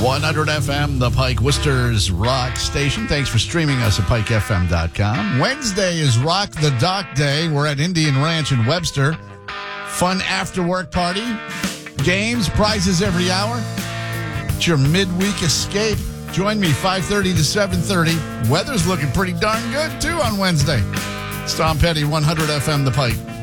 100 FM, the Pike Worcester's rock station. Thanks for streaming us at pikefm.com. Wednesday is Rock the Dock Day. We're at Indian Ranch in Webster. Fun after-work party. Games, prizes every hour. It's your midweek escape. Join me 5:30 to 7:30. Weather's looking pretty darn good, too, on Wednesday. It's Tom Petty, 100 FM, the Pike.